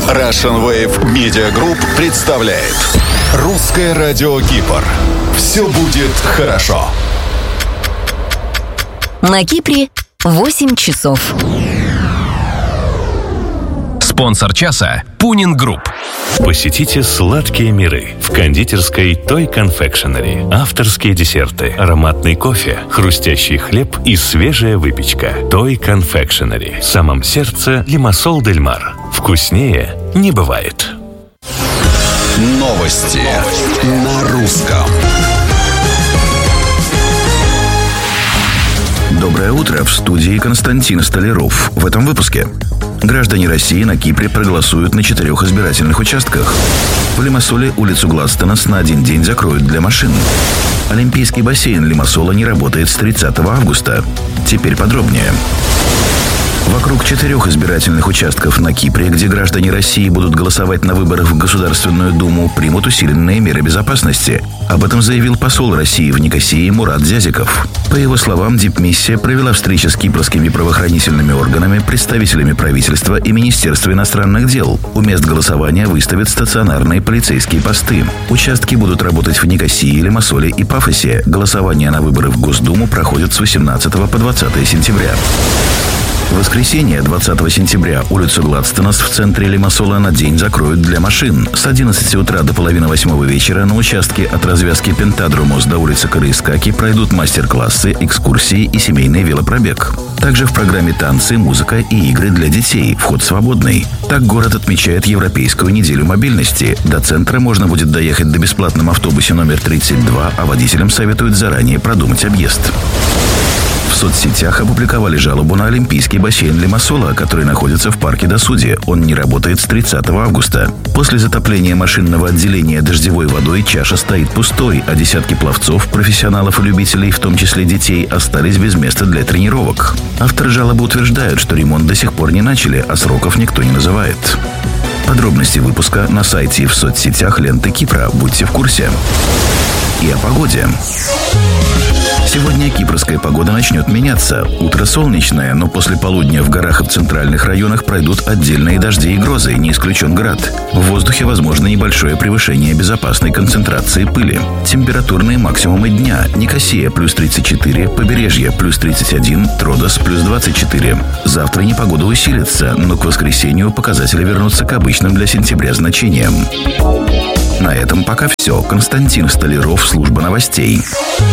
Russian Wave Media Group представляет Русское радио Кипр. Все будет хорошо. На Кипре 8 часов. Спонсор часа – Пунин Групп. Посетите сладкие миры в кондитерской Toy Confectionery. Авторские десерты, ароматный кофе, хрустящий хлеб и свежая выпечка. Toy Confectionery. В самом сердце Лимассол дель Мар. Вкуснее не бывает. Новости на русском. Доброе утро, в студии Константин Столяров. В этом выпуске. Граждане России на Кипре проголосуют на 4 избирательных участках. В Лимассоле улицу Гластенос на один день закроют для машин. Олимпийский бассейн Лимассола не работает с 30 августа. Теперь подробнее. Вокруг 4 избирательных участков на Кипре, где граждане России будут голосовать на выборах в Государственную Думу, примут усиленные меры безопасности. Об этом заявил посол России в Никосии Мурат Зязиков. По его словам, дипмиссия провела встречи с кипрскими правоохранительными органами, представителями правительства и Министерства иностранных дел. У мест голосования выставят стационарные полицейские посты. Участки будут работать в Никосии, Лимассоле и Пафосе. Голосование на выборы в Госдуму проходит с 18 по 20 сентября. В воскресенье, 20 сентября, улицу Гладстенос в центре Лимассола на день закроют для машин. С 11 утра до половины 8 вечера на участке от развязки Пентадрумос до улицы Караискаки пройдут мастер-классы, экскурсии и семейный велопробег. Также в программе танцы, музыка и игры для детей. Вход свободный. Так город отмечает Европейскую неделю мобильности. До центра можно будет доехать на бесплатном автобусе номер 32, а водителям советуют заранее продумать объезд. В соцсетях опубликовали жалобу на Олимпийский бассейн Лимассола, который находится в парке Досудье. Он не работает с 30 августа. После затопления машинного отделения дождевой водой чаша стоит пустой, а десятки пловцов, профессионалов и любителей, в том числе детей, остались без места для тренировок. Авторы жалобы утверждают, что ремонт до сих пор не начали, а сроков никто не называет. Подробности выпуска на сайте и в соцсетях ленты Кипра. Будьте в курсе. И о погоде. Сегодня кипрская погода начнет меняться. Утро солнечное, но после полудня в горах и в центральных районах пройдут отдельные дожди и грозы, не исключен град. В воздухе возможно небольшое превышение безопасной концентрации пыли. Температурные максимумы дня. Никосия плюс 34, побережье плюс 31, Тродос плюс 24. Завтра непогода усилится, но к воскресенью показатели вернутся к обычным для сентября значениям. На этом пока все. Константин Столяров, служба новостей.